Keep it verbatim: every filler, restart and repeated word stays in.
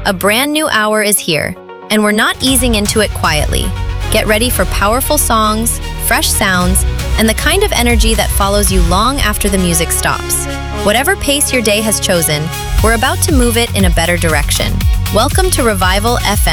A brand new hour is here, and we're not easing into it quietly. Get ready for powerful songs, fresh sounds, and the kind of energy that follows you long after the music stops. Whatever pace your day has chosen, we're about to move it in a better direction. Welcome to Revival F M.